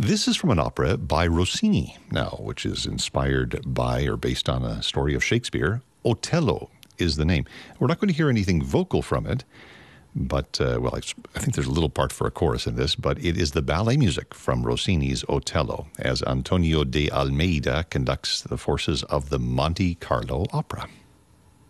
This is from an opera by Rossini now, which is inspired by or based on a story of Shakespeare. Otello is the name. We're not going to hear anything vocal from it, but, I think there's a little part for a chorus in this, but it is the ballet music from Rossini's Otello, as Antonio de Almeida conducts the forces of the Monte Carlo Opera.